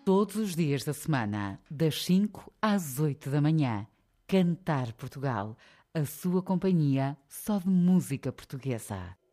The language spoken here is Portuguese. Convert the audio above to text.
Todos os dias da semana, das 5 às 8 da manhã. Cantar Portugal, a sua companhia só de música portuguesa.